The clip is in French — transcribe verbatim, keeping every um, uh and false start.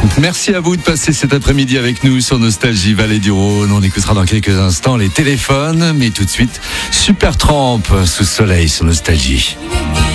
Merci à vous de passer cet après-midi avec nous sur Nostalgie Vallée du Rhône. On écoutera dans quelques instants les téléphones, mais tout de suite, Supertramp sous soleil sur Nostalgie.